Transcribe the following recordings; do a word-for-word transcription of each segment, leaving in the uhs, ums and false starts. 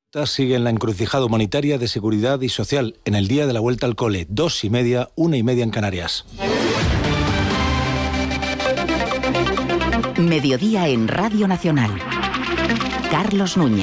Sigue en la encrucijada humanitaria de seguridad y social en el día de la vuelta al cole. Dos y media, una y media en Canarias. Mediodía en Radio Nacional. Carlos Núñez.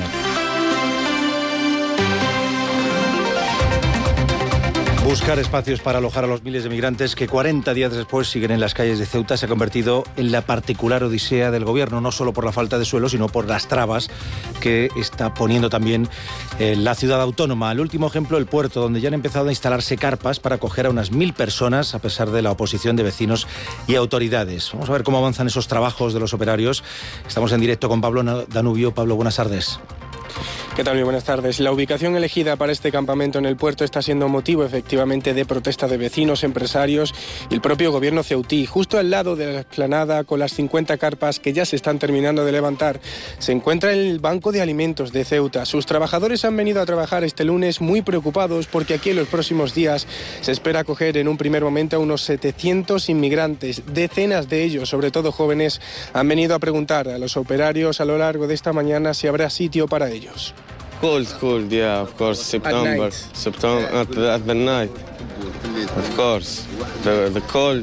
Buscar espacios para alojar a los miles de migrantes que cuarenta días después siguen en las calles de Ceuta se ha convertido en la particular odisea del gobierno, no solo por la falta de suelo, sino por las trabas que está poniendo también eh, la ciudad autónoma. El último ejemplo, el puerto, donde ya han empezado a instalarse carpas para acoger a unas mil personas, a pesar de la oposición de vecinos y autoridades. Vamos a ver cómo avanzan esos trabajos de los operarios. Estamos en directo con Pablo Danubio. Pablo, buenas tardes. ¿Qué tal? Muy buenas tardes. La ubicación elegida para este campamento en el puerto está siendo motivo efectivamente de protesta de vecinos, empresarios y el propio gobierno ceutí. Justo al lado de la explanada, con las cincuenta carpas que ya se están terminando de levantar, se encuentra el Banco de Alimentos de Ceuta. Sus trabajadores han venido a trabajar este lunes muy preocupados porque aquí en los próximos días se espera acoger en un primer momento a unos setecientos inmigrantes. Decenas de ellos, sobre todo jóvenes, han venido a preguntar a los operarios a lo largo de esta mañana si habrá sitio para ellos. Cold, cold, yeah, of course. September, September, at the, at the night, of course. The, the cold.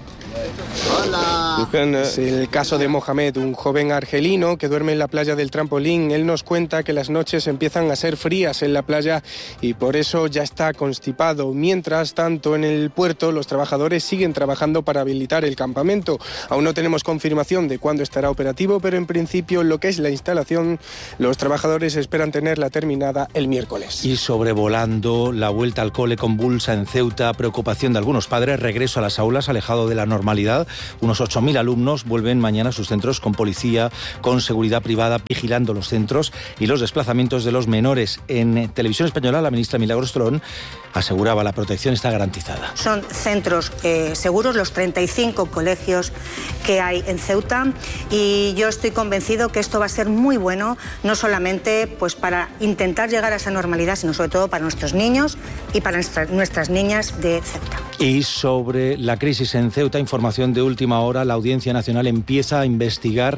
Es el caso de Mohamed, un joven argelino que duerme en la playa del Trampolín. Él nos cuenta que las noches empiezan a ser frías en la playa y por eso ya está constipado. Mientras tanto, en el puerto los trabajadores siguen trabajando para habilitar el campamento. Aún no tenemos confirmación de cuándo estará operativo, pero en principio lo que es la instalación, los trabajadores esperan tenerla terminada el miércoles. Y sobrevolando la vuelta al cole convulsa en Ceuta, preocupación de algunos padres, regreso a las aulas alejado de la normalidad. Unos ocho mil alumnos vuelven mañana a sus centros con policía, con seguridad privada, vigilando los centros y los desplazamientos de los menores. En Televisión Española, la ministra Milagros Tron aseguraba la protección está garantizada. Son centros eh, seguros los treinta y cinco colegios que hay en Ceuta y yo estoy convencido que esto va a ser muy bueno, no solamente pues, para intentar llegar a esa normalidad, sino sobre todo para nuestros niños y para nuestra, nuestras niñas de Ceuta. Y sobre la crisis en Ceuta, información de última hora, la Audiencia Nacional empieza a investigar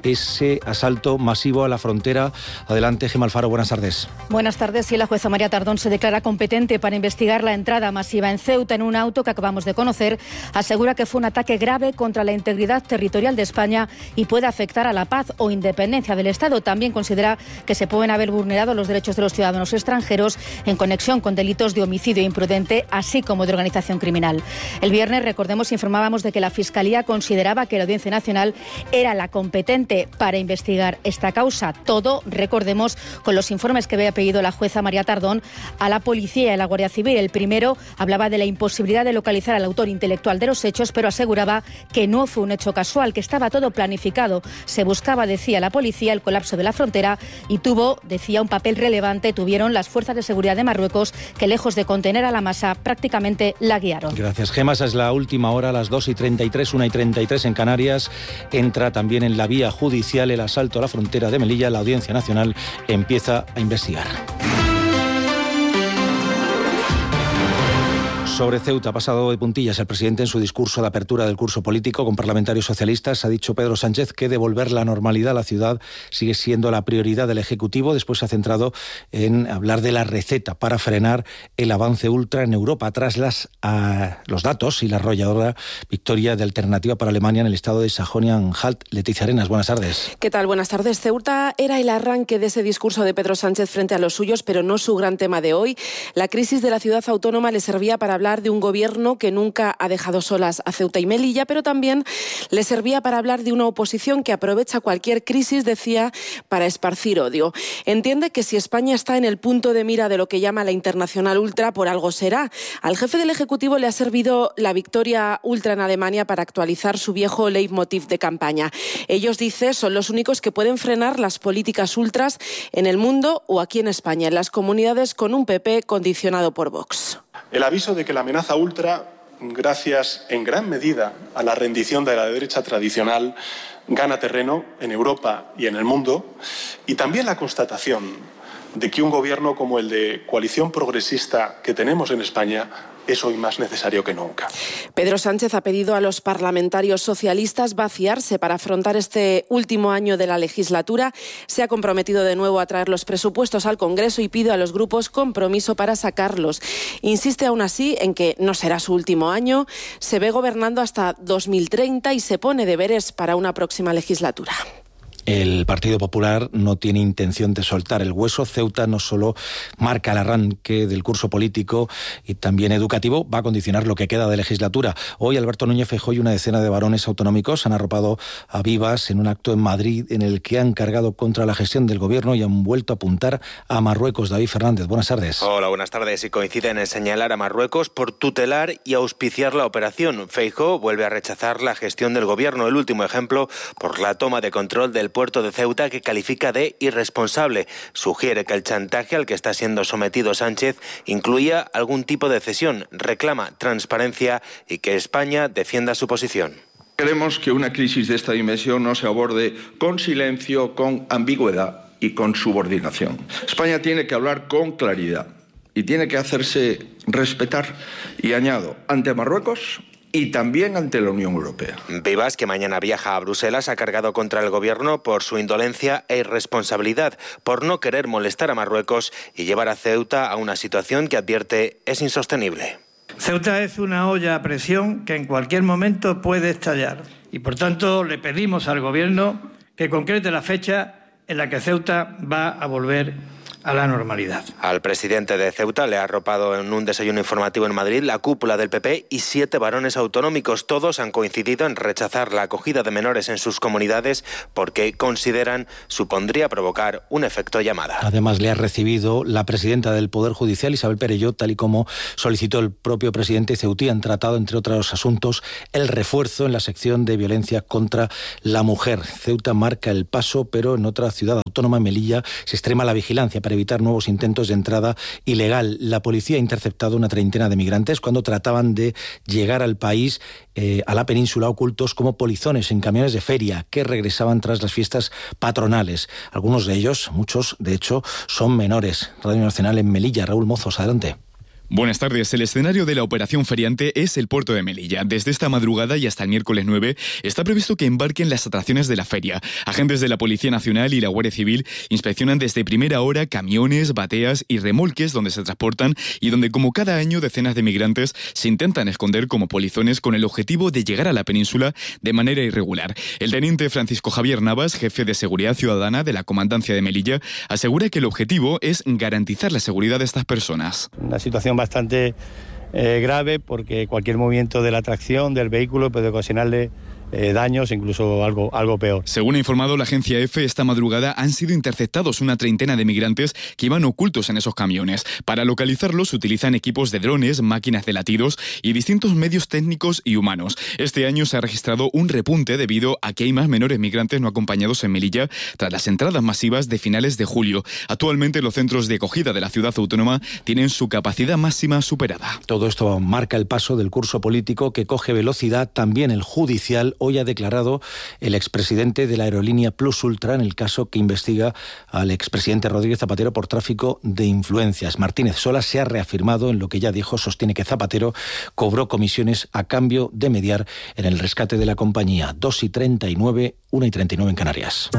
ese asalto masivo a la frontera. Adelante, Gemma Alfaro, buenas tardes. Buenas tardes. Y la jueza María Tardón se declara competente para investigar la entrada masiva en Ceuta en un auto que acabamos de conocer. Asegura que fue un ataque grave contra la integridad territorial de España y puede afectar a la paz o independencia del Estado. También considera que se pueden haber vulnerado los derechos de los ciudadanos extranjeros en conexión con delitos de homicidio imprudente, así como de organización criminal. El viernes, recordemos, informábamos de que la Fiscalía consideraba que la Audiencia Nacional era la competente para investigar esta causa. Todo, recordemos, con los informes que había pedido la jueza María Tardón a la policía y a la Guardia Civil. El primero hablaba de la imposibilidad de localizar al autor intelectual de los hechos, pero aseguraba que no fue un hecho casual, que estaba todo planificado. Se buscaba, decía la policía, el colapso de la frontera y tuvo, decía, un papel relevante, tuvieron las fuerzas de seguridad de Marruecos, que lejos de contener a la masa, prácticamente la guiaron. Gracias, Gemma. Esa es la última hora, a las dos y treinta y tres, una y treinta y tres en Canarias. Entra también en la vía judicial el asalto a la frontera de Melilla. La Audiencia Nacional empieza a investigar. Sobre Ceuta ha pasado de puntillas el presidente en su discurso de apertura del curso político con parlamentarios socialistas. Ha dicho Pedro Sánchez que devolver la normalidad a la ciudad sigue siendo la prioridad del Ejecutivo. Después se ha centrado en hablar de la receta para frenar el avance ultra en Europa tras las, uh, los datos y la arrolladora victoria de Alternativa para Alemania en el estado de Sajonia-Anhalt. Leticia Arenas, buenas tardes. ¿Qué tal? Buenas tardes. Ceuta era el arranque de ese discurso de Pedro Sánchez frente a los suyos, pero no su gran tema de hoy. La crisis de la ciudad autónoma le servía para hablar de un gobierno que nunca ha dejado solas a Ceuta y Melilla, pero también le servía para hablar de una oposición que aprovecha cualquier crisis, decía, para esparcir odio. Entiende que si España está en el punto de mira de lo que llama la internacional ultra, por algo será. Al jefe del Ejecutivo le ha servido la victoria ultra en Alemania para actualizar su viejo leitmotiv de campaña. Ellos, dice, son los únicos que pueden frenar las políticas ultras en el mundo o aquí en España, en las comunidades con un P P condicionado por Vox. El aviso de que la amenaza ultra, gracias en gran medida a la rendición de la derecha tradicional, gana terreno en Europa y en el mundo, y también la constatación de que un gobierno como el de coalición progresista que tenemos en España es hoy más necesario que nunca. Pedro Sánchez ha pedido a los parlamentarios socialistas vaciarse para afrontar este último año de la legislatura. Se ha comprometido de nuevo a traer los presupuestos al Congreso y pide a los grupos compromiso para sacarlos. Insiste aún así en que no será su último año. Se ve gobernando hasta dos mil treinta y se pone deberes para una próxima legislatura. El Partido Popular no tiene intención de soltar el hueso. Ceuta no solo marca el arranque del curso político y también educativo, va a condicionar lo que queda de legislatura. Hoy Alberto Núñez Feijóo y una decena de varones autonómicos han arropado a Vivas en un acto en Madrid en el que han cargado contra la gestión del gobierno y han vuelto a apuntar a Marruecos. David Fernández, buenas tardes. Hola, buenas tardes. Y coinciden en señalar a Marruecos por tutelar y auspiciar la operación. Feijóo vuelve a rechazar la gestión del gobierno. El último ejemplo por la toma de control del puerto de Ceuta, que califica de irresponsable. Sugiere que el chantaje al que está siendo sometido Sánchez incluía algún tipo de cesión. Reclama transparencia y que España defienda su posición. Queremos que una crisis de esta dimensión no se aborde con silencio, con ambigüedad y con subordinación. España tiene que hablar con claridad y tiene que hacerse respetar. Y añado, ante Marruecos y también ante la Unión Europea. Vivas, que mañana viaja a Bruselas, ha cargado contra el gobierno por su indolencia e irresponsabilidad, por no querer molestar a Marruecos y llevar a Ceuta a una situación que, advierte, es insostenible. Ceuta es una olla a presión que en cualquier momento puede estallar y, por tanto, le pedimos al gobierno que concrete la fecha en la que Ceuta va a volver a la normalidad. Al presidente de Ceuta le ha arropado en un desayuno informativo en Madrid la cúpula del P P y siete varones autonómicos. Todos han coincidido en rechazar la acogida de menores en sus comunidades porque consideran supondría provocar un efecto llamada. Además, le ha recibido la presidenta del Poder Judicial, Isabel Perelló, tal y como solicitó el propio presidente ceutí. Han tratado, entre otros asuntos, el refuerzo en la sección de violencia contra la mujer. Ceuta marca el paso, pero en otra ciudad autónoma, Melilla, se extrema la vigilancia para evitar nuevos intentos de entrada ilegal. La policía ha interceptado una treintena de migrantes cuando trataban de llegar al país, eh, a la península, ocultos como polizones en camiones de feria que regresaban tras las fiestas patronales. Algunos de ellos, muchos de hecho, son menores. Radio Nacional en Melilla. Raúl Mozos, adelante. Buenas tardes. El escenario de la operación feriante es el puerto de Melilla. Desde esta madrugada y hasta el miércoles nueve está previsto que embarquen las atracciones de la feria. Agentes de la Policía Nacional y la Guardia Civil inspeccionan desde primera hora camiones, bateas y remolques donde se transportan y donde, como cada año, decenas de migrantes se intentan esconder como polizones con el objetivo de llegar a la península de manera irregular. El teniente Francisco Javier Navas, jefe de Seguridad Ciudadana de la Comandancia de Melilla, asegura que el objetivo es garantizar la seguridad de estas personas. Una situación bastante eh, grave porque cualquier movimiento de la tracción del vehículo puede ocasionarle Eh, daños, incluso algo, algo peor. Según ha informado la agencia EFE, esta madrugada han sido interceptados una treintena de migrantes que iban ocultos en esos camiones. Para localizarlos utilizan equipos de drones, máquinas de latidos y distintos medios técnicos y humanos. Este año se ha registrado un repunte debido a que hay más menores migrantes no acompañados en Melilla tras las entradas masivas de finales de julio. Actualmente los centros de acogida de la ciudad autónoma tienen su capacidad máxima superada. Todo esto marca el paso del curso político que coge velocidad, también el judicial. Hoy ha declarado el expresidente de la aerolínea Plus Ultra en el caso que investiga al expresidente Rodríguez Zapatero por tráfico de influencias. Martínez Sola se ha reafirmado en lo que ya dijo. Sostiene que Zapatero cobró comisiones a cambio de mediar en el rescate de la compañía. dos y treinta y nueve, una y treinta y nueve en Canarias.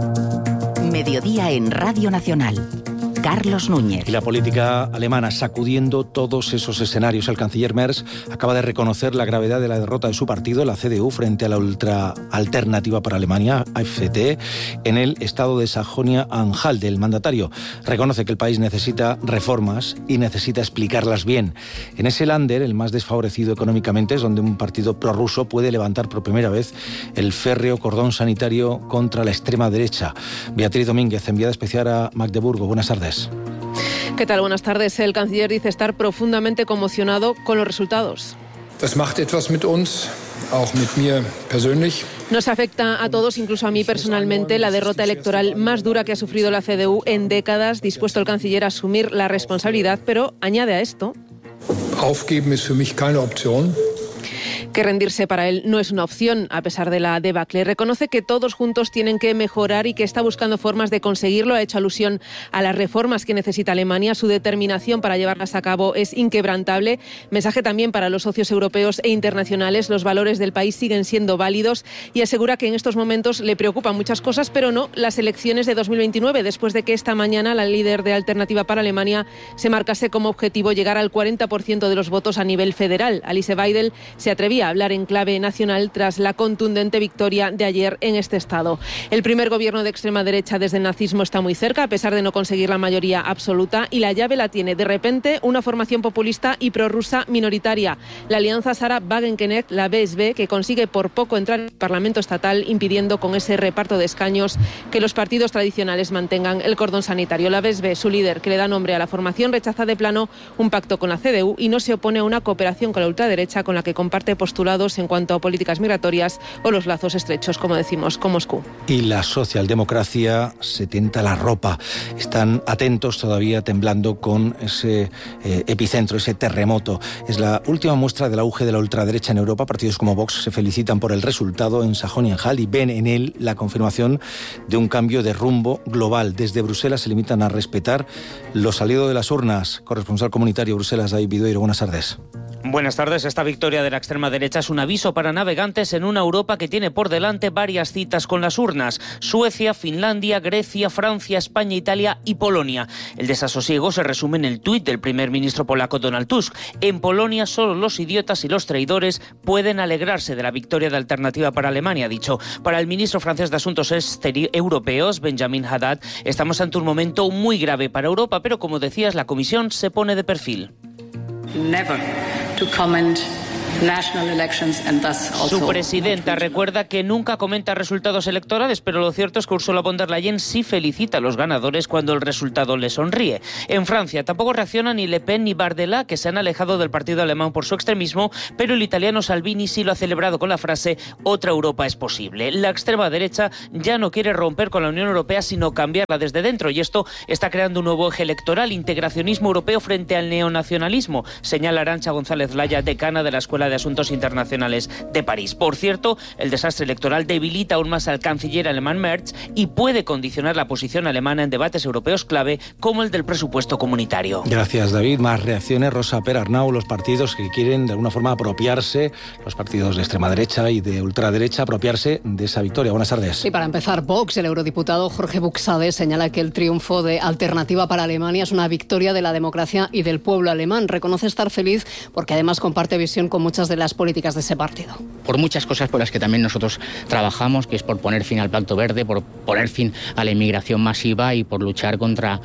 Mediodía en Radio Nacional. Carlos Núñez. Y la política alemana sacudiendo todos esos escenarios. El canciller Merz acaba de reconocer la gravedad de la derrota de su partido, la C D U, frente a la ultra alternativa para Alemania, A F D, en el estado de Sajonia-Anhalt. El mandatario reconoce que el país necesita reformas y necesita explicarlas bien. En ese Länder, el más desfavorecido económicamente, es donde un partido prorruso puede levantar por primera vez el férreo cordón sanitario contra la extrema derecha. Beatriz Domínguez, enviada especial a Magdeburgo. Buenas tardes. ¿Qué tal? Buenas tardes. El canciller dice estar profundamente conmocionado con los resultados. Das macht etwas mit uns, auch mit mir persönlich. Nos afecta a todos, incluso a mí personalmente, la derrota electoral más dura que ha sufrido la C D U en décadas. Dispuesto el canciller a asumir la responsabilidad, pero añade a esto: Aufgeben ist für mich keine Option. que rendirse para él no es una opción, a pesar de la debacle. Reconoce que todos juntos tienen que mejorar y que está buscando formas de conseguirlo. Ha hecho alusión a las reformas que necesita Alemania. Su determinación para llevarlas a cabo es inquebrantable. Mensaje también para los socios europeos e internacionales. Los valores del país siguen siendo válidos y asegura que en estos momentos le preocupan muchas cosas, pero no las elecciones de dos mil veintinueve, después de que esta mañana la líder de Alternativa para Alemania se marcase como objetivo llegar al cuarenta por ciento de los votos a nivel federal. Alice Weidel se atrevía a hablar en clave nacional tras la contundente victoria de ayer en este estado. El primer gobierno de extrema derecha desde el nazismo está muy cerca, a pesar de no conseguir la mayoría absoluta, y la llave la tiene de repente una formación populista y prorrusa minoritaria, la Alianza Sarah Wagenknecht, la B S B, que consigue por poco entrar en el Parlamento estatal, impidiendo con ese reparto de escaños que los partidos tradicionales mantengan el cordón sanitario. La B S B, su líder, que le da nombre a la formación, rechaza de plano un pacto con la C D U y no se opone a una cooperación con la ultraderecha, con la que comparte postulados en cuanto a políticas migratorias o los lazos estrechos, como decimos, con Moscú. Y la socialdemocracia se tienta la ropa. Están atentos todavía, temblando con ese eh, epicentro, ese terremoto. Es la última muestra del auge de la ultraderecha en Europa. Partidos como Vox se felicitan por el resultado en Sajonia-Anhalt y ven en él la confirmación de un cambio de rumbo global. Desde Bruselas se limitan a respetar lo salido de las urnas. Corresponsal comunitario Bruselas, David Vidoiro, buenas tardes. Buenas tardes. Esta victoria de la extrema derecha es un aviso para navegantes en una Europa que tiene por delante varias citas con las urnas: Suecia, Finlandia, Grecia, Francia, España, Italia y Polonia. El desasosiego se resume en el tuit del primer ministro polaco Donald Tusk. En Polonia solo los idiotas y los traidores pueden alegrarse de la victoria de Alternativa para Alemania, ha dicho. Para el ministro francés de Asuntos Europeos, Benjamin Haddad, estamos ante un momento muy grave para Europa, pero como decías, la Comisión se pone de perfil. Never to comment national elections and thus also... Su presidenta recuerda que nunca comenta resultados electorales, pero lo cierto es que Ursula von der Leyen sí felicita a los ganadores cuando el resultado le sonríe. En Francia tampoco reaccionan ni Le Pen ni Bardella, que se han alejado del partido alemán por su extremismo, pero el italiano Salvini sí lo ha celebrado con la frase «Otra Europa es posible». La extrema derecha ya no quiere romper con la Unión Europea, sino cambiarla desde dentro, y esto está creando un nuevo eje electoral: integracionismo europeo frente al neonacionalismo, señala Arantxa González Laya, decana de la Escuela de Asuntos Internacionales de París. Por cierto, el desastre electoral debilita aún más al canciller alemán Merz y puede condicionar la posición alemana en debates europeos clave como el del presupuesto comunitario. Gracias, David. Más reacciones. Rosa Perarnau, los partidos que quieren de alguna forma apropiarse, los partidos de extrema derecha y de ultraderecha, apropiarse de esa victoria. Buenas tardes. Y para empezar, Vox, el eurodiputado Jorge Buxade señala que el triunfo de Alternativa para Alemania es una victoria de la democracia y del pueblo alemán. Reconoce estar feliz porque además comparte visión con muchas de las políticas de ese partido. Por muchas cosas por las que también nosotros trabajamos, que es por poner fin al Pacto Verde, por poner fin a la inmigración masiva y por luchar contra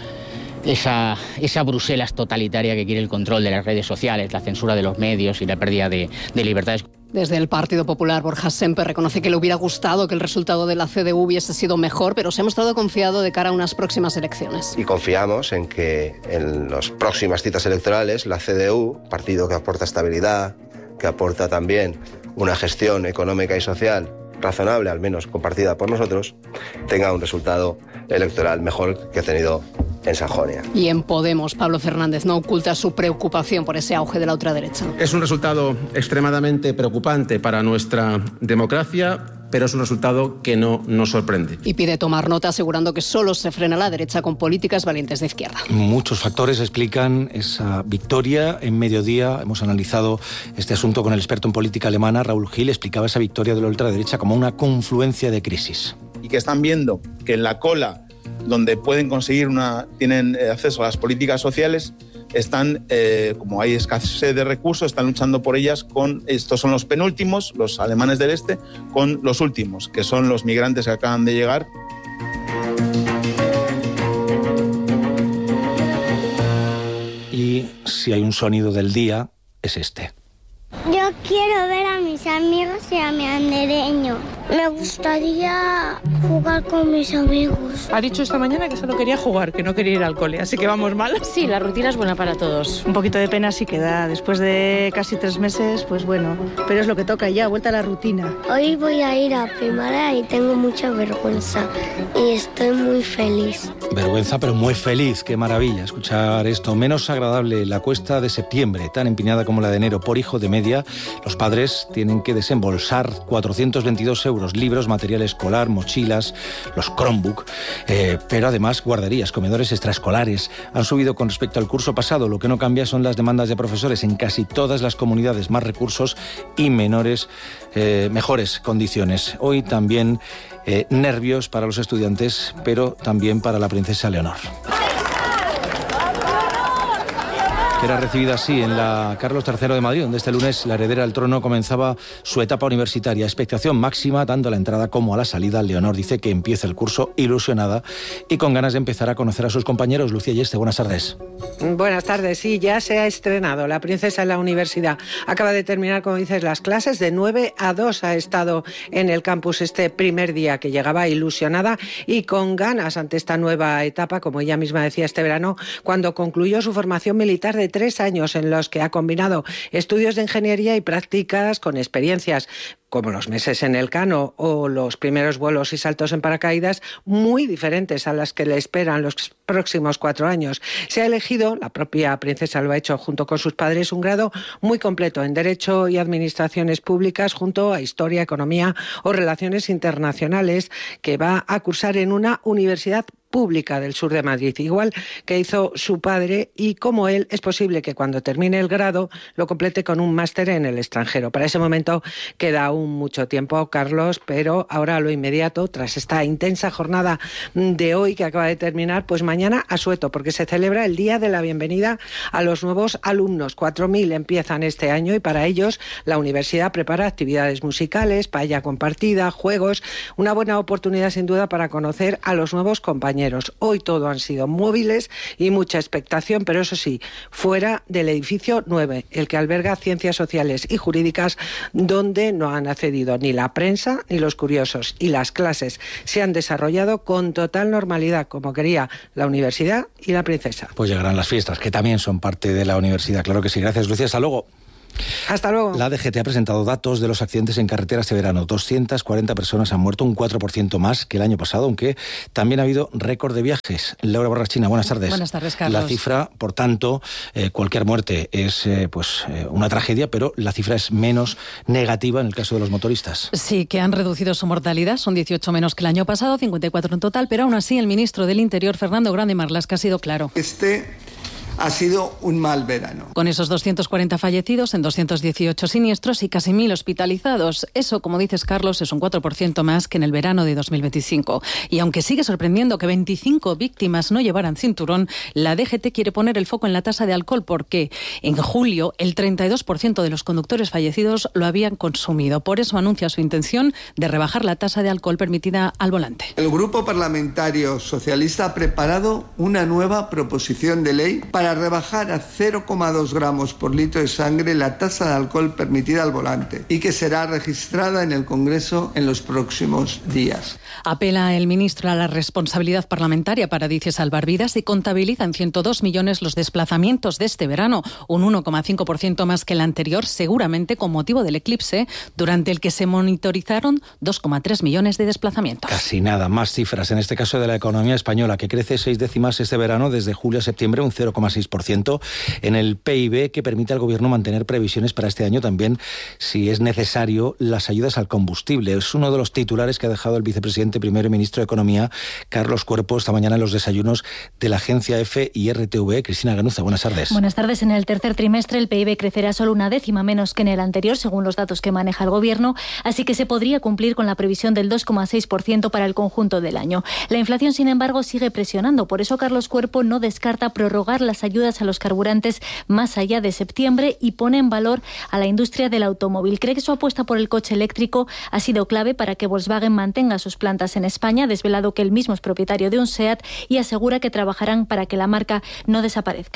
esa, esa Bruselas totalitaria que quiere el control de las redes sociales, la censura de los medios y la pérdida de, de libertades. Desde el Partido Popular, Borja Semper reconoce que le hubiera gustado que el resultado de la C D U hubiese sido mejor, pero se ha mostrado confiado de cara a unas próximas elecciones. Y confiamos en que en las próximas citas electorales la C D U, partido que aporta estabilidad, que aporta también una gestión económica y social razonable, al menos compartida por nosotros, tenga un resultado electoral mejor que ha tenido en Sajonia. Y en Podemos, Pablo Fernández no oculta su preocupación por ese auge de la ultraderecha. Es un resultado extremadamente preocupante para nuestra democracia, pero es un resultado que no nos sorprende. Y pide tomar nota, asegurando que solo se frena la derecha con políticas valientes de izquierda. Muchos factores explican esa victoria. En Mediodía hemos analizado este asunto con el experto en política alemana, Raúl Gil. Explicaba esa victoria de la ultraderecha como una confluencia de crisis. Y que están viendo que en la cola, donde pueden conseguir una, tienen acceso a las políticas sociales, están, eh, como hay escasez de recursos, están luchando por ellas con, estos son los penúltimos, los alemanes del este, con los últimos, que son los migrantes que acaban de llegar. Y si hay un sonido del día, es este. Yo quiero ver a mis amigos y a mi andereño. Me gustaría jugar con mis amigos. Ha dicho esta mañana que solo quería jugar, que no quería ir al cole, así que vamos mal. Sí, la rutina es buena para todos. Un poquito de pena sí que da, después de casi tres meses, pues bueno, pero es lo que toca ya, vuelta a la rutina. Hoy voy a ir a primaria y tengo mucha vergüenza y estoy muy feliz. Vergüenza, pero muy feliz, qué maravilla escuchar esto. Menos agradable la cuesta de septiembre, tan empinada como la de enero. Por hijo de media, los padres tienen que desembolsar cuatrocientos veintidós euros. Libros, material escolar, mochilas, los Chromebook, eh, pero además guarderías, comedores extraescolares han subido con respecto al curso pasado. Lo que no cambia son las demandas de profesores en casi todas las comunidades, más recursos y menores, eh, mejores condiciones. Hoy también eh, nervios para los estudiantes, pero también para la princesa Leonor, que era recibida así en la Carlos tercero de Madrid, donde este lunes la heredera al trono comenzaba su etapa universitaria. Expectación máxima, tanto a la entrada como a la salida. Leonor dice que empieza el curso ilusionada y con ganas de empezar a conocer a sus compañeros. Lucía Yeste, buenas tardes. Buenas tardes, sí, ya se ha estrenado la princesa en la universidad. Acaba de terminar, como dices, las clases. De nueve a dos ha estado en el campus este primer día, que llegaba ilusionada y con ganas ante esta nueva etapa, como ella misma decía este verano, cuando concluyó su formación militar de tres años en los que ha combinado estudios de ingeniería y prácticas con experiencias como los meses en el Cano o los primeros vuelos y saltos en paracaídas, muy diferentes a las que le esperan los próximos cuatro años. Se ha elegido, la propia princesa lo ha hecho junto con sus padres, un grado muy completo en Derecho y Administraciones Públicas, junto a Historia, Economía o Relaciones Internacionales, que va a cursar en una universidad pública del sur de Madrid, igual que hizo su padre, y como él es posible que cuando termine el grado lo complete con un máster en el extranjero. Para ese momento queda aún mucho tiempo, Carlos, pero ahora a lo inmediato, tras esta intensa jornada de hoy que acaba de terminar, pues mañana asueto, porque se celebra el Día de la Bienvenida a los nuevos alumnos. cuatro mil empiezan este año y para ellos la universidad prepara actividades musicales, paella compartida, juegos, una buena oportunidad sin duda para conocer a los nuevos compañeros. Hoy todo han sido móviles y mucha expectación, pero eso sí, fuera del edificio nueve, el que alberga ciencias sociales y jurídicas, donde no han accedido ni la prensa ni los curiosos, y las clases se han desarrollado con total normalidad, como quería la universidad y la princesa. Pues llegarán las fiestas, que también son parte de la universidad, claro que sí. Gracias, Lucía, hasta luego. Hasta luego. La D G T ha presentado datos de los accidentes en carretera este verano. doscientas cuarenta personas han muerto, un cuatro por ciento más que el año pasado, aunque también ha habido récord de viajes. Laura Borrachina, buenas tardes. Buenas tardes, Carlos. La cifra, por tanto, eh, cualquier muerte es eh, pues eh, una tragedia, pero la cifra es menos negativa en el caso de los motoristas. Sí, que han reducido su mortalidad, son dieciocho menos que el año pasado, cincuenta y cuatro en total, pero aún así el ministro del Interior, Fernando Grande Marlaska, ha sido claro. Este ha sido un mal verano. Con esos doscientos cuarenta fallecidos en doscientos dieciocho siniestros y casi mil hospitalizados. Eso, como dices, Carlos, es un cuatro por ciento más que en el verano de dos mil veinticinco. Y aunque sigue sorprendiendo que veinticinco víctimas no llevaran cinturón, la D G T quiere poner el foco en la tasa de alcohol porque en julio el treinta y dos por ciento de los conductores fallecidos lo habían consumido. Por eso anuncia su intención de rebajar la tasa de alcohol permitida al volante. El Grupo Parlamentario Socialista ha preparado una nueva proposición de ley para Para rebajar a cero coma dos gramos por litro de sangre la tasa de alcohol permitida al volante y que será registrada en el Congreso en los próximos días. Apela el ministro a la responsabilidad parlamentaria para, dice, salvar vidas y contabiliza en ciento dos millones los desplazamientos de este verano, un uno coma cinco por ciento más que el anterior, seguramente con motivo del eclipse, durante el que se monitorizaron dos coma tres millones de desplazamientos. Casi nada, más cifras, en este caso de la economía española, que crece seis décimas este verano, desde julio a septiembre, un cero coma seis por ciento en el P I B, que permite al Gobierno mantener previsiones para este año también, si es necesario, las ayudas al combustible. Es uno de los titulares que ha dejado el vicepresidente primero y ministro de Economía, Carlos Cuerpo, esta mañana en los desayunos de la agencia EFE y R T V. Cristina Ganuza, buenas tardes. Buenas tardes. En el tercer trimestre el P I B crecerá solo una décima menos que en el anterior, según los datos que maneja el Gobierno, así que se podría cumplir con la previsión del dos coma seis por ciento para el conjunto del año. La inflación, sin embargo, sigue presionando. Por eso Carlos Cuerpo no descarta prorrogar las ayudas a los carburantes más allá de septiembre y pone en valor a la industria del automóvil. Cree que su apuesta por el coche eléctrico ha sido clave para que Volkswagen mantenga sus plantas en España. Ha desvelado que él mismo es propietario de un SEAT y asegura que trabajarán para que la marca no desaparezca.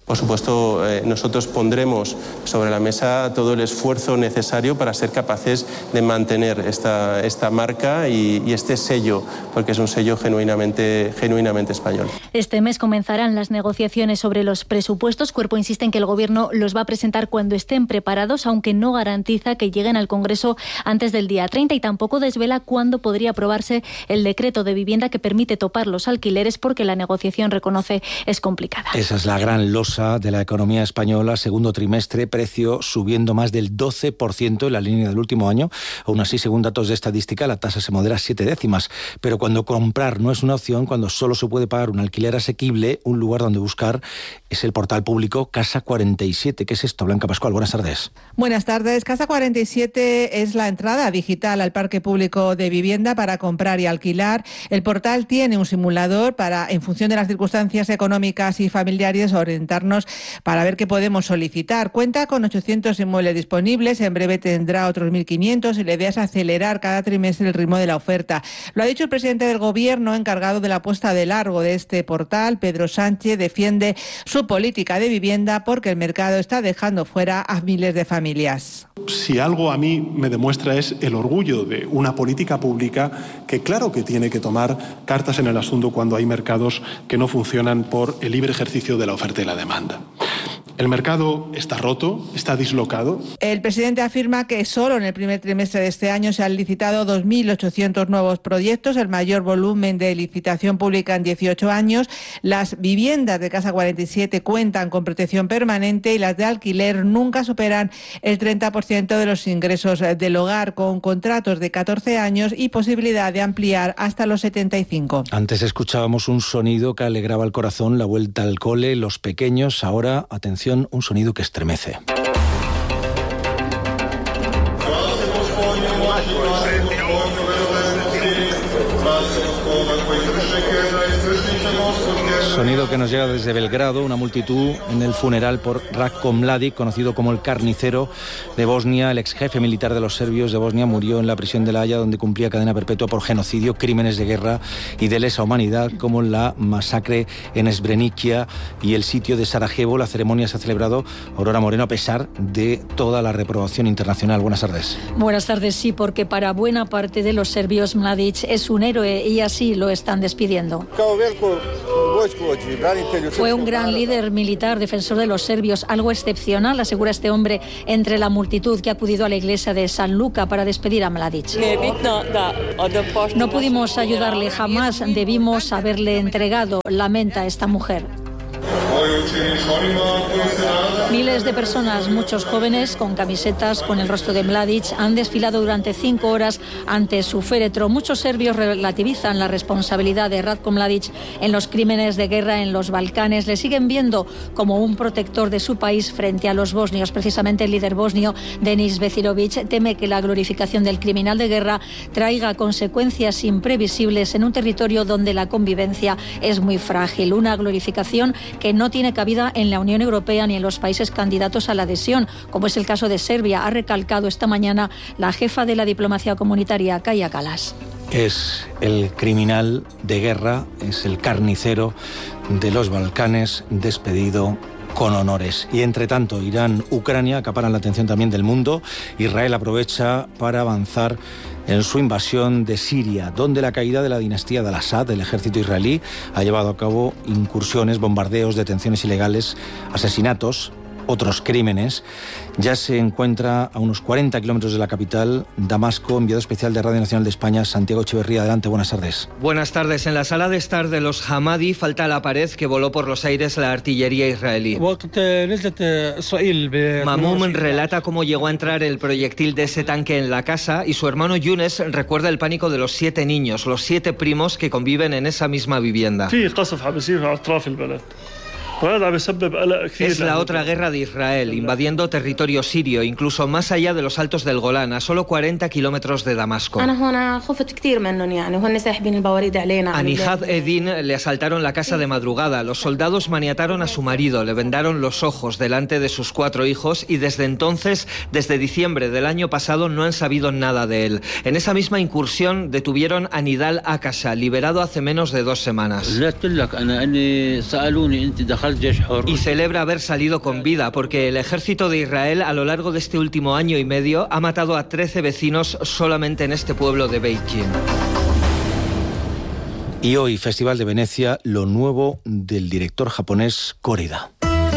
Por supuesto, eh, nosotros pondremos sobre la mesa todo el esfuerzo necesario para ser capaces de mantener esta, esta marca y, y este sello, porque es un sello genuinamente, genuinamente español. Este mes comenzarán las negociaciones sobre los presupuestos. Cuerpo insiste en que el Gobierno los va a presentar cuando estén preparados, aunque no garantiza que lleguen al Congreso antes del día treinta y tampoco desvela cuándo podría aprobarse el decreto de vivienda que permite topar los alquileres, porque la negociación, reconoce, es complicada. Esa es la gran losa de la economía española. Segundo trimestre, precio subiendo más del doce por ciento en la línea del último año. Aún así, según datos de estadística, la tasa se modera siete décimas. Pero cuando comprar no es una opción, cuando solo se puede pagar un alquiler asequible, un lugar donde buscar es el portal público Casa cuarenta y siete. ¿Qué es esto? Blanca Pascual, buenas tardes. Buenas tardes. Casa cuarenta y siete es la entrada digital al parque público de vivienda para comprar y alquilar. El portal tiene un simulador para, en función de las circunstancias económicas y familiares, orientarnos para ver qué podemos solicitar. Cuenta con ochocientos inmuebles disponibles, en breve tendrá otros mil quinientos y la idea es acelerar cada trimestre el ritmo de la oferta. Lo ha dicho el presidente del Gobierno, encargado de la puesta de largo de este portal. Pedro Sánchez defiende su política de vivienda porque el mercado está dejando fuera a miles de familias. Si algo a mí me demuestra es el orgullo de una política pública que claro que tiene que tomar cartas en el asunto cuando hay mercados que no funcionan por el libre ejercicio de la oferta y la demanda. El mercado está roto, está dislocado. El presidente afirma que solo en el primer trimestre de este año se han licitado dos mil ochocientos nuevos proyectos, el mayor volumen de licitación pública en dieciocho años. Las viviendas de Casa cuarenta y siete cuentan con protección permanente y las de alquiler nunca superan el treinta por ciento de los ingresos del hogar, con contratos de catorce años y posibilidad de ampliar hasta los setenta y cinco. Antes escuchábamos un sonido que alegraba el corazón, la vuelta al cole, los pequeños. Ahora, atención, un sonido que estremece. Sonido que nos llega desde Belgrado, una multitud en el funeral por Ratko Mladic, conocido como el carnicero de Bosnia. El ex jefe militar de los serbios de Bosnia murió en la prisión de La Haya, donde cumplía cadena perpetua por genocidio, crímenes de guerra y de lesa humanidad, como la masacre en Srebrenica y el sitio de Sarajevo. La ceremonia se ha celebrado, Aurora Moreno, a pesar de toda la reprobación internacional. Buenas tardes. Buenas tardes, sí, porque para buena parte de los serbios Mladic es un héroe y así lo están despidiendo. Fue un gran líder militar, defensor de los serbios, algo excepcional, asegura este hombre entre la multitud que ha acudido a la iglesia de San Luca para despedir a Mladic. No pudimos ayudarle jamás, debimos haberle entregado, lamenta esta mujer. Miles de personas, muchos jóvenes, con camisetas con el rostro de Mladic, han desfilado durante cinco horas ante su féretro. Muchos serbios relativizan la responsabilidad de Ratko Mladic en los crímenes de guerra en los Balcanes. Le siguen viendo como un protector de su país frente a los bosnios. Precisamente el líder bosnio, Denis Bećirović, teme que la glorificación del criminal de guerra traiga consecuencias imprevisibles en un territorio donde la convivencia es muy frágil. Una glorificación que no tiene cabida en la Unión Europea ni en los países candidatos a la adhesión, como es el caso de Serbia, ha recalcado esta mañana la jefa de la diplomacia comunitaria, Kaja Kallas. Es el criminal de guerra, es el carnicero de los Balcanes, despedido con honores. Y entre tanto, Irán, Ucrania acaparan la atención también del mundo. Israel aprovecha para avanzar en su invasión de Siria, donde la caída de la dinastía de Al-Assad, el ejército israelí, ha llevado a cabo incursiones, bombardeos, detenciones ilegales, asesinatos, otros crímenes. Ya se encuentra a unos cuarenta kilómetros de la capital, Damasco. Enviado especial de Radio Nacional de España, Santiago Echeverría. Adelante, buenas tardes. Buenas tardes. En la sala de estar de los Hamadi falta la pared que voló por los aires la artillería israelí. Mamoum relata cómo llegó a entrar el proyectil de ese tanque en la casa y su hermano Younes recuerda el pánico de los siete niños, los siete primos que conviven en esa misma vivienda. Es la otra guerra de Israel, invadiendo territorio sirio, incluso más allá de los altos del Golán, a solo cuarenta kilómetros de Damasco. A Nihad Edin le asaltaron la casa de madrugada. Los soldados maniataron a su marido, le vendaron los ojos delante de sus cuatro hijos y desde entonces, desde diciembre del año pasado, no han sabido nada de él. En esa misma incursión detuvieron a Nidal Akasha, liberado hace menos de dos semanas. Y celebra haber salido con vida, porque el ejército de Israel a lo largo de este último año y medio ha matado a trece vecinos solamente en este pueblo de Beijing. Y hoy, Festival de Venecia, lo nuevo del director japonés Kōreeda.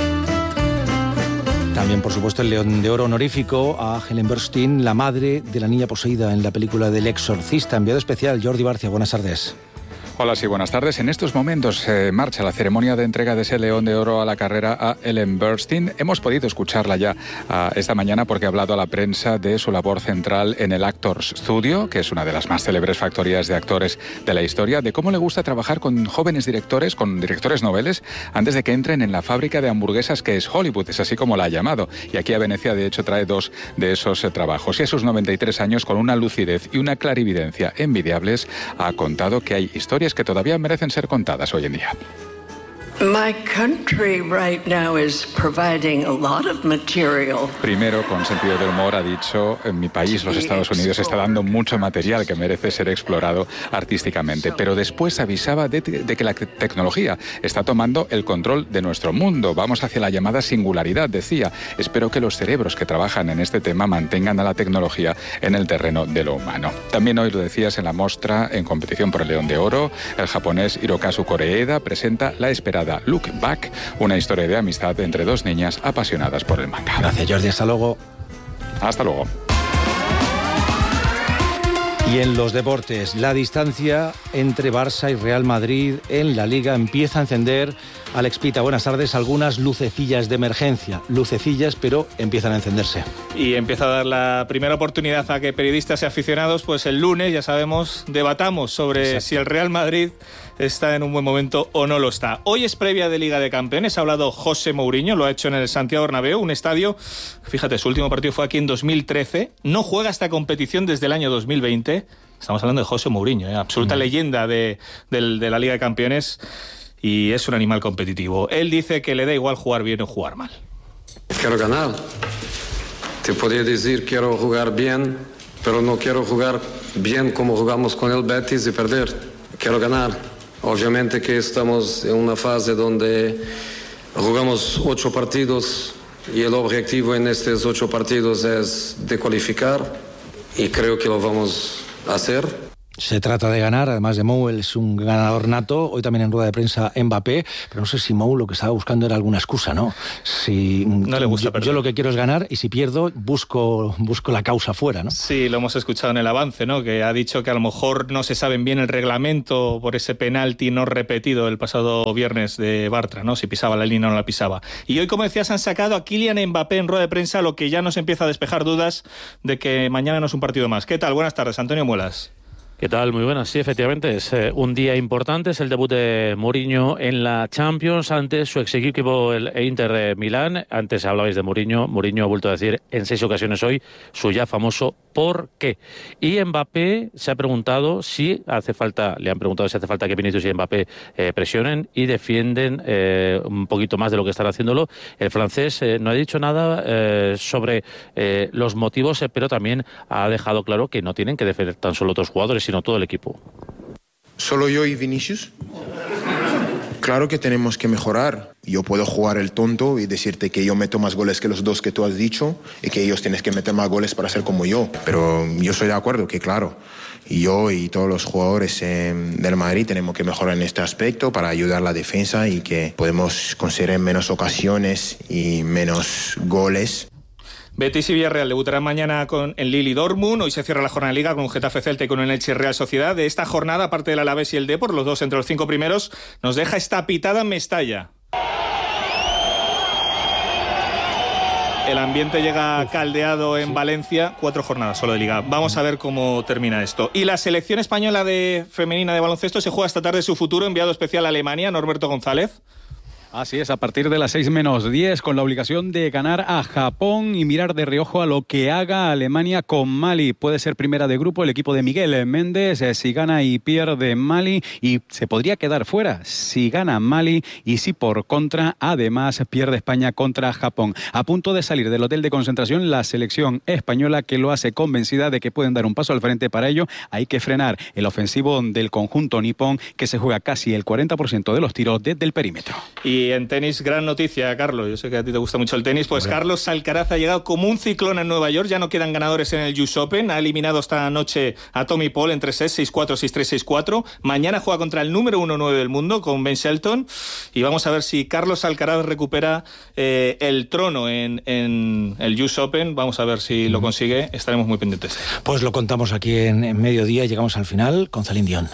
También, por supuesto, el León de Oro honorífico a Helen Burstyn, la madre de la niña poseída en la película del Exorcista. Enviado especial, Jordi Barcia, buenas tardes. Hola, sí, buenas tardes. En estos momentos eh, marcha la ceremonia de entrega de ese León de Oro a la carrera a Ellen Burstyn. Hemos podido escucharla ya uh, esta mañana porque ha hablado a la prensa de su labor central en el Actors Studio, que es una de las más célebres factorías de actores de la historia, de cómo le gusta trabajar con jóvenes directores, con directores noveles, antes de que entren en la fábrica de hamburguesas que es Hollywood, es así como la ha llamado. Y aquí a Venecia, de hecho, trae dos de esos eh, trabajos. Y a sus noventa y tres años, con una lucidez y una clarividencia envidiables, ha contado que hay historias que todavía merecen ser contadas hoy en día. My country right now is providing a lot of material. Primero, con sentido de humor, ha dicho, en mi país, los Estados Unidos, está dando mucho material que merece ser explorado artísticamente. Pero después avisaba de, de que la tecnología está tomando el control de nuestro mundo. Vamos hacia la llamada singularidad, decía. Espero que los cerebros que trabajan en este tema mantengan a la tecnología en el terreno de lo humano. También hoy lo decías en la muestra en competición por el León de Oro, el japonés Hirokazu Koreeda presenta la esperada Look Back, una historia de amistad entre dos niñas apasionadas por el manga. Gracias, Jordi. Hasta luego. Hasta luego. Y en los deportes, la distancia entre Barça y Real Madrid en la Liga empieza a encender. Alex Pita, buenas tardes. Algunas lucecillas de emergencia. Lucecillas, pero empiezan a encenderse. Y empieza a dar la primera oportunidad a que periodistas y aficionados, pues el lunes, ya sabemos, debatamos sobre Exacto. si el Real Madrid está en un buen momento o no lo está. Hoy es previa de Liga de Campeones. Ha hablado José Mourinho, lo ha hecho en el Santiago Bernabéu, un estadio, fíjate, su último partido fue aquí en dos mil trece. No juega esta competición desde el año dos mil veinte. Estamos hablando de José Mourinho, ¿eh? absoluta mm. leyenda de, de, de la Liga de Campeones. Y es un animal competitivo. Él dice que le da igual jugar bien o jugar mal. Quiero ganar. Te podría decir quiero jugar bien, pero no quiero jugar bien como jugamos con el Betis y perder. Quiero ganar. Obviamente que estamos en una fase donde jugamos ocho partidos y el objetivo en estos ocho partidos es de cualificar y creo que lo vamos a hacer. Se trata de ganar, además de Mou, él es un ganador nato. Hoy también en rueda de prensa Mbappé, pero no sé si Mou lo que estaba buscando era alguna excusa, ¿no? Si no le gusta yo, perder. Yo lo que quiero es ganar y si pierdo busco, busco la causa fuera, ¿no? Sí, lo hemos escuchado en el avance, ¿no? Que ha dicho que a lo mejor no se saben bien el reglamento por ese penalti no repetido el pasado viernes de Bartra, ¿no? Si pisaba la línea o no la pisaba. Y hoy, como decías, han sacado a Kylian Mbappé en rueda de prensa, lo que ya nos empieza a despejar dudas de que mañana no es un partido más. ¿Qué tal? Buenas tardes, Antonio Muelas. ¿Qué tal? Muy buenas. Sí, efectivamente, es eh, un día importante. Es el debut de Mourinho en la Champions ante su ex equipo, el Inter de Milán. Antes hablabais de Mourinho. Mourinho ha vuelto a decir en seis ocasiones hoy su ya famoso ¿por qué? Y Mbappé se ha preguntado si hace falta, le han preguntado si hace falta que Vinicius y Mbappé eh, presionen y defienden eh, un poquito más de lo que están haciéndolo. El francés eh, no ha dicho nada eh, sobre eh, los motivos, eh, pero también ha dejado claro que no tienen que defender tan solo otros jugadores, sino todo el equipo. ¿Solo yo y Vinicius? Claro que tenemos que mejorar. Yo puedo jugar el tonto y decirte que yo meto más goles que los dos que tú has dicho y que ellos tienen que meter más goles para ser como yo. Pero yo estoy de acuerdo que, claro, yo y todos los jugadores eh, del Madrid tenemos que mejorar en este aspecto para ayudar a la defensa y que podemos conseguir menos ocasiones y menos goles. Betis y Villarreal debutarán mañana con el Lille y Dortmund. Hoy se cierra la jornada de Liga con un Getafe Celta y con un Elche Real Sociedad. De esta jornada, aparte del Alavés y el Depor, los dos entre los cinco primeros, nos deja esta pitada en Mestalla. El ambiente llega caldeado en Valencia, cuatro jornadas solo de Liga. Vamos a ver cómo termina esto. Y la selección española de femenina de baloncesto se juega esta tarde su futuro, enviado especial a Alemania, Norberto González. Así es, a partir de las seis menos diez, con la obligación de ganar a Japón y mirar de reojo a lo que haga Alemania con Mali. Puede ser primera de grupo el equipo de Miguel Méndez, eh, si gana y pierde Mali, y se podría quedar fuera si gana Mali y si por contra, además, pierde España contra Japón. A punto de salir del hotel de concentración la selección española, que lo hace convencida de que pueden dar un paso al frente. Para ello hay que frenar el ofensivo del conjunto nipón, que se juega casi el cuarenta por ciento de los tiros desde el perímetro. Y Y en tenis, gran noticia, Carlos. Yo sé que a ti te gusta mucho el tenis. Pues bueno. Carlos Alcaraz ha llegado como un ciclón en Nueva York. Ya no quedan ganadores en el U S Open. Ha eliminado esta noche a Tommy Paul en tres sets, seis cuatro, seis tres, seis cuatro. Mañana juega contra el número uno nueve del mundo, con Ben Shelton. Y vamos a ver si Carlos Alcaraz recupera eh, el trono en, en el U S Open. Vamos a ver si lo consigue. Estaremos muy pendientes. Pues lo contamos aquí en, en mediodía. Llegamos al final con Celine Dion.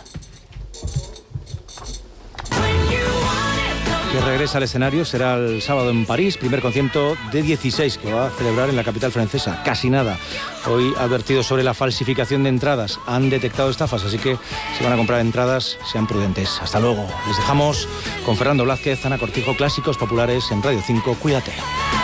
Que regresa al escenario será el sábado en París, primer concierto de dieciséis que va a celebrar en la capital francesa. Casi nada. Hoy ha advertido sobre la falsificación de entradas. Han detectado estafas, así que si van a comprar entradas, sean prudentes. Hasta luego. Les dejamos con Fernando Blázquez, Ana Cortijo, Clásicos Populares en Radio cinco. Cuídate.